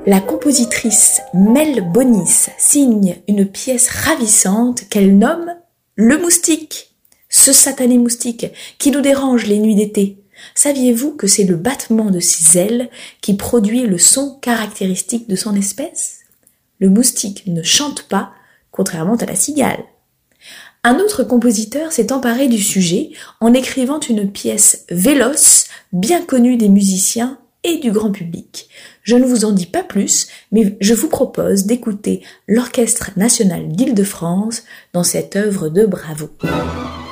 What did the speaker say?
La compositrice Mel Bonis signe une pièce ravissante qu'elle nomme « Le moustique », ce satané moustique qui nous dérange les nuits d'été. Saviez-vous que c'est le battement de ses ailes qui produit le son caractéristique de son espèce ? Le moustique ne chante pas, contrairement à la cigale. Un autre compositeur s'est emparé du sujet en écrivant une pièce véloce, bien connue des musiciens et du grand public. Je ne vous en dis pas plus, mais je vous propose d'écouter l'Orchestre national d'Île-de-France dans cette œuvre de bravoure.